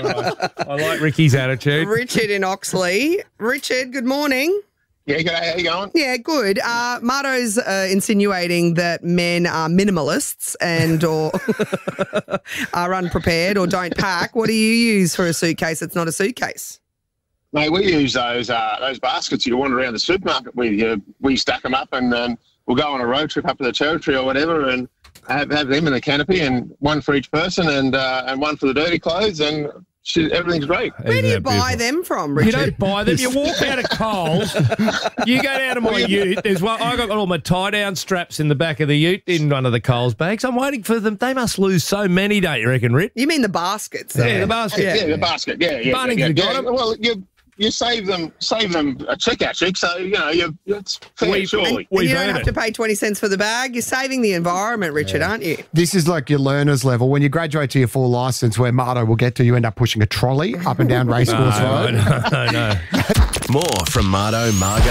right. I like Ricky's attitude. Richard in Oxley. Richard, good morning. Yeah, g'day. How you going? Yeah, good. Marto's insinuating that men are minimalists and or are unprepared or don't pack. What do you use for a suitcase that's not a suitcase? Mate, we use those baskets you wander around the supermarket with. We stack them up and we'll go on a road trip up to the territory or whatever and have them in the canopy and one for each person and one for the dirty clothes and everything's great. Where do you buy them from, Richard? You don't buy them. You walk out of Coles. You go down to my ute. There's one. I got all my tie-down straps in the back of the ute in one of the Coles bags. I'm waiting for them. They must lose so many, don't you reckon, Rick? You mean the baskets? Yeah, the basket. Yeah, the basket. Yeah. Bunnings got them. Well, you save them a checkout check, so it's fair, surely. You don't have to pay 20 cents for the bag. You're saving the environment, Richard, aren't you? This is like your learner's level. When you graduate to your full licence, where Marto will get to, you end up pushing a trolley up and down Racecourse Road. No. More from Marto, Margo